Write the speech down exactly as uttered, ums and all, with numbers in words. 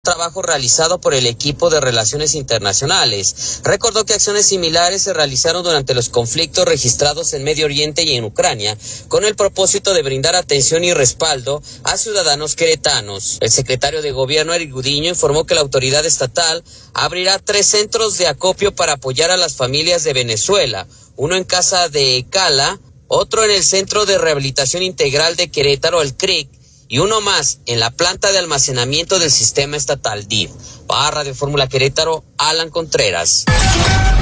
Trabajo realizado por el equipo de Relaciones Internacionales. Recordó que acciones similares se realizaron durante los conflictos registrados en Medio Oriente y en Ucrania, con el propósito de brindar atención y respaldo a ciudadanos queretanos. El secretario de Gobierno, Eric Gudiño, informó que la autoridad estatal abrirá tres centros de acopio para apoyar a las familias de Venezuela, uno en Casa de Cala, otro en el Centro de Rehabilitación Integral de Querétaro, el C R I C, y uno más en la planta de almacenamiento del sistema estatal D I F. Para Radio Fórmula Querétaro, Alan Contreras.